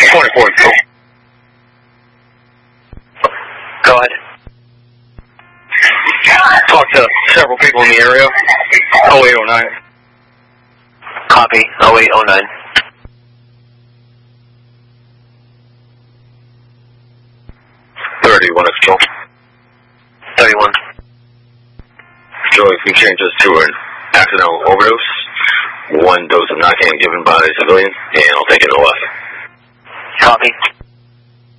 24 2. Go ahead. Talked to several people in the area. 0809. Copy. 0809. 31 is killed. 31. Joey, if we change this to an accidental overdose, 1 dose of Narcan given by a civilian, and I'll take it to left. Copy.